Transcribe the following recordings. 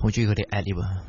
好中意佢哋 ad-lib 啊。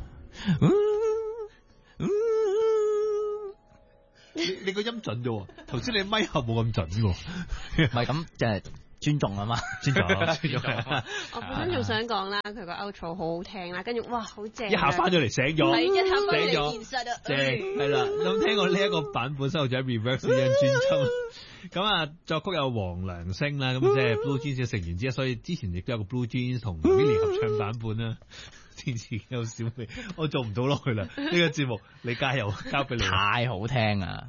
你個音準啫喎，頭先你咪後冇咁準喎。 唔係咁就係尊重啊嘛，尊重。 我本身仲想講啦，佢個 outro 好好聽啦，跟住哇好正， 一下翻咗嚟醒咗， 係一下翻醒咗嚟現實啊， 正係啦。咁聽過呢一個版本收咗喺 Reverse 呢張專輯。咁啊，作曲有黃良星啦，咁即係 Blue Jeans 嘅成員之一，所以之前亦都有個 Blue Jeans 同 Willie 合唱版本啦。天賜有小味，我做唔到落去啦。呢個節目你加油，交俾你。 太好聽啊！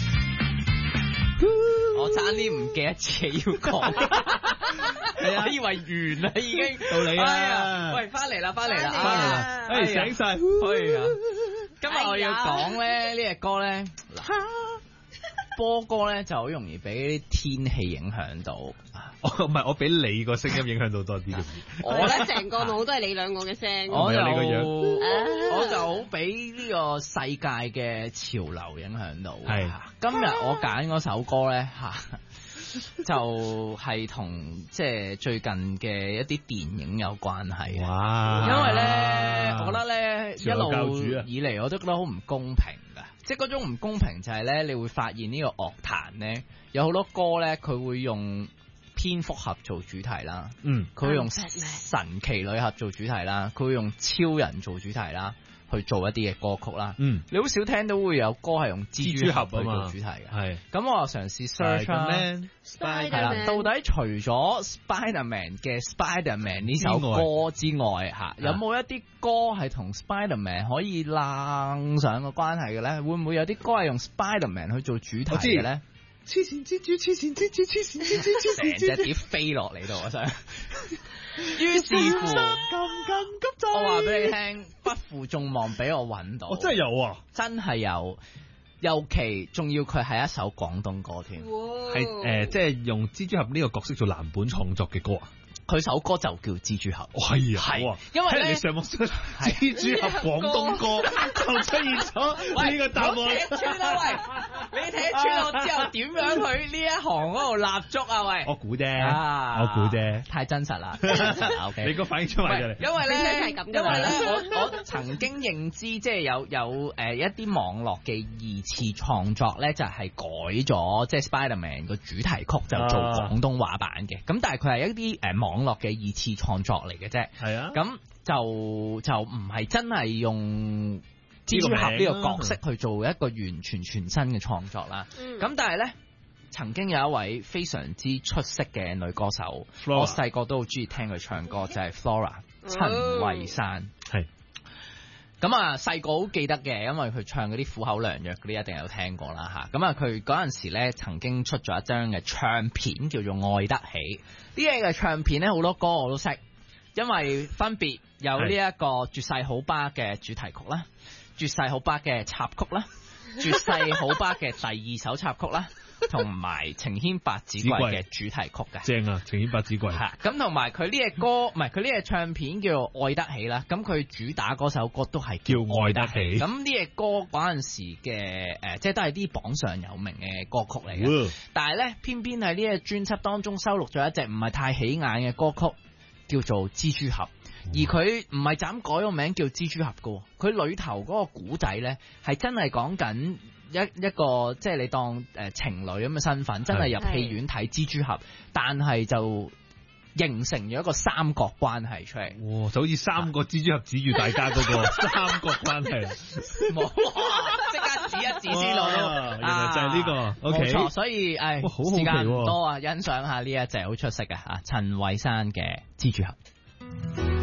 我差啲唔記得自己要講，係啊，我以為完啦已經。 到你啊！ 喂，翻嚟啦，翻嚟啦， 翻嚟啦！哎，醒晒， 可以啊！今日我要講咧呢隻歌咧，波歌咧就好容易俾啲天氣影響到。 唔係，我俾你個聲音影響到多啲嘅。 我咧成個腦都係你兩個嘅聲， 我就你個樣我就好俾呢個世界嘅潮流影響到。 係今日我揀嗰首歌咧就係同即係最近嘅一啲電影有關係。 哇！ 因為咧，我覺得咧一路教主啊以嚟我都覺得好唔公平㗎。即係嗰種唔公平就係咧，你會發現呢個樂壇咧有好多歌咧，佢會用蝙蝠俠做主題啦，佢會用神奇女俠做主題啦，佢會用超人做主題啦，去做一啲嘅歌曲啦。你好少聽到會有歌係用蜘蛛俠去做主題嘅。係咁，我嘗試 search 係啦，到底除咗 Spider-Man 嘅 Spider-Man 呢首歌之外，有冇一啲歌係同 Spider-Man 可以攬上個關係嘅咧？會唔會有啲歌係用 Spider-Man 去做主題嘅咧？ 黐線蜘蛛，黐線蜘蛛，黐線蜘蛛， 成隻碟飛落嚟度，我想。於是乎，我話俾你聽，不負眾望，俾我揾到。 真係有啊！ 真係有，尤其仲要佢係一首廣東歌添， 係即係用蜘蛛俠呢個角色做藍本創作嘅歌啊！ 佢首歌就叫蜘蛛俠， 係啊， 因為你上網搜蜘蛛俠廣東歌就出現咗呢個答案。 喂，你睇穿我之後點樣去呢一行嗰度立足啊？喂， 我估啫， 太真實啦。OK， 你個反應出嚟嘅， 因為咧，我曾經認知即係有一啲網絡嘅二次創作咧，就係改咗即係 Spider-Man 個主題曲就做廣東話版嘅。咁但係佢係一啲網絡嘅二次創作嚟嘅啫，係啊，咁就唔係真係用蜘蛛俠呢個角色去做一個完全全新嘅創作啦。咁但係咧，曾經有一位非常之出色嘅女歌手，我細個都好中意聽佢唱歌，就係 Flora 陳慧珊。係咁啊，細個好記得嘅，因為佢唱嗰啲苦口良藥嗰啲一定有聽過啦吓。咁啊，佢嗰陣時咧曾經出咗一張嘅唱片叫做《愛得起》。呢個嘅唱片咧好多歌我都識，因為分別有呢一個絕世好巴嘅主題曲啦，絕世好巴嘅插曲啦，絕世好巴嘅第二首插曲啦，同埋情牽百子櫃嘅主題曲嘅。 正啊，情牽百子櫃。 係咁，同埋佢呢隻歌唔係佢呢隻唱片叫做《愛得起》啦。咁佢主打嗰首歌都係叫《愛得起》。咁呢隻歌嗰陣時嘅即係都係啲榜上有名嘅歌曲嚟嘅。但係咧，偏偏喺呢隻專輯當中收錄咗一隻唔係太起眼嘅歌曲，叫做《蜘蛛俠》。而佢唔係就咁改個名叫蜘蛛俠嘅，佢裏頭嗰個古仔咧係真係講緊一個即係你當情侶咁嘅身份，真係入戲院睇蜘蛛俠，但係就形成咗一個三角關係出嚟。 哇！就好似三個蜘蛛俠指住大家嗰個三角關係。 冇，即刻指一指先攞到。 原來就係呢個。 冇錯，所以好時間唔多啊，欣賞下呢一隻好出色嘅陳慧珊嘅蜘蛛俠。